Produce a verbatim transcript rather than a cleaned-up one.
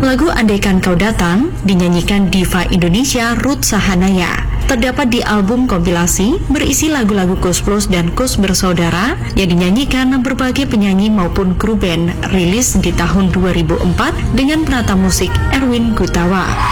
Lagu Andaikan Kau Datang dinyanyikan diva Indonesia Ruth Sahanaya. Terdapat di album kompilasi berisi lagu-lagu Koes Plus dan Koes Bersaudara yang dinyanyikan berbagai penyanyi maupun kru band, rilis di tahun dua ribu empat dengan penata musik Erwin Gutawa.